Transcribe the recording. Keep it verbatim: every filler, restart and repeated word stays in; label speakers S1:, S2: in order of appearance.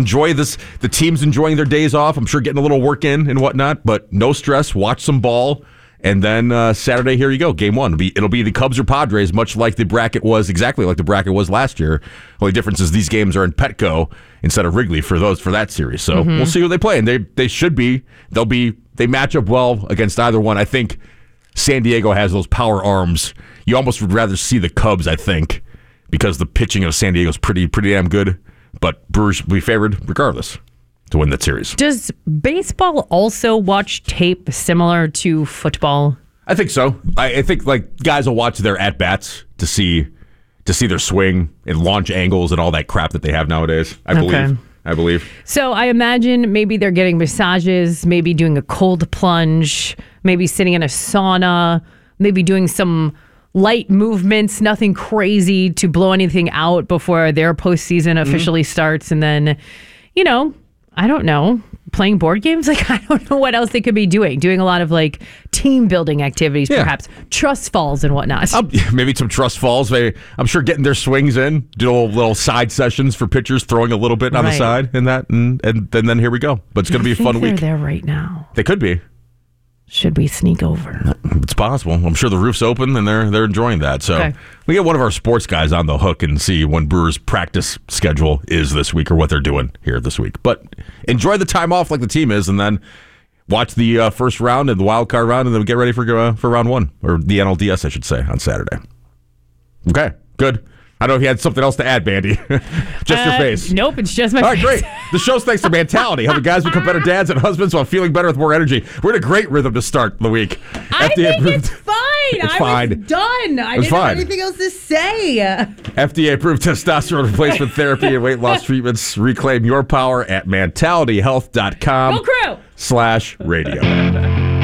S1: enjoy this. The team's enjoying their days off. I'm sure getting a little work in and whatnot, but no stress. Watch some ball. And then uh, Saturday, here you go, game one. It'll be, it'll be the Cubs or Padres, much like the bracket was, exactly like the bracket was last year. Only difference is these games are in Petco instead of Wrigley for those for that series. So mm-hmm. we'll see who they play. And they they should be, they'll be, they match up well against either one. I think San Diego has those power arms. You almost would rather see the Cubs, I think, because the pitching of San Diego is pretty, pretty damn good. But Brewers will be favored regardless to win that series.
S2: Does baseball also watch tape similar to football?
S1: I think so. I, I think like guys will watch their at bats to see to see their swing and launch angles and all that crap that they have nowadays. I believe. Okay. I believe.
S2: So I imagine maybe they're getting massages, maybe doing a cold plunge, maybe sitting in a sauna, maybe doing some light movements, nothing crazy to blow anything out before their postseason officially mm-hmm. starts, and then, you know. I don't know, playing board games? Like, I don't know what else they could be doing. Doing a lot of, like, team building activities, yeah. perhaps. Trust falls and whatnot.
S1: Um, maybe some trust falls. Maybe, I'm sure getting their swings in, do little, little side sessions for pitchers, throwing a little bit on right. the side and that, and, and, and then here we go. But it's going to be a fun
S2: they're
S1: week.
S2: They're there right now.
S1: They could be.
S2: Should we sneak over?
S1: It's possible. I'm sure the roof's open and they're they're enjoying that. So okay. we get one of our sports guys on the hook and see when Brewers' practice schedule is this week or what they're doing here this week. But enjoy the time off like the team is, and then watch the uh, first round and the wild card round, and then get ready for uh, for round one, or the N L D S, I should say, on Saturday. Okay, good. I don't know if you had something else to add, Bandy. just uh, your face.
S2: Nope, it's just my
S1: All
S2: face.
S1: All right, great. The show's thanks to Mentality, helping guys become better dads and husbands while feeling better with more energy. We're in a great rhythm to start the week.
S2: I
S1: F D A
S2: think
S1: approved.
S2: It's fine.
S1: It's
S2: I
S1: fine.
S2: was done. I didn't
S1: fine.
S2: have anything else to say.
S1: F D A-approved testosterone replacement therapy and weight loss treatments. Reclaim your power at mentality health dot com
S2: Go Crew!
S1: slash radio.